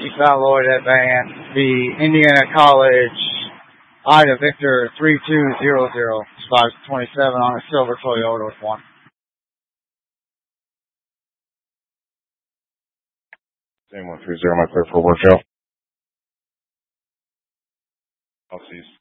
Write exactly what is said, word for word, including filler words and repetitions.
East Alloy, that van. The Indiana College Ida Victor three two zero zero, five twenty-seven on a silver Toyota with one. Same one three zero, my clear for work, Joe. I'll see you.